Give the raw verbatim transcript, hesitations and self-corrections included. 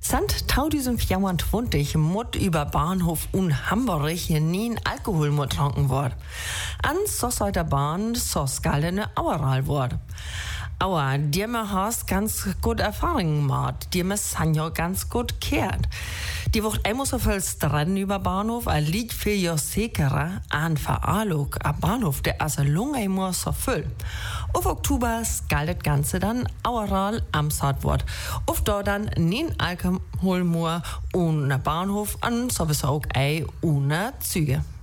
Seit zweitausendvierundzwanzig muss über Bahnhof und Hamburg nie Alkohol mehr getrunken worden. An so soll der Bahn so skaldene Aueral worden. Aber die mir hast ganz gut Erfahrungen gemacht, die mir Sanjo ganz gut kehrt. Die wird einmal so viel Strennen über Bahnhof, ein Lied für ihr sicherer an Veralog, ein Bahnhof, der also lange immer so viel. Auf Oktober skalt das Ganze dann Aueral am Saatwort. Auf dort dann nie Alkohol mehr und ein Bahnhof an sowieso auch ohne Züge.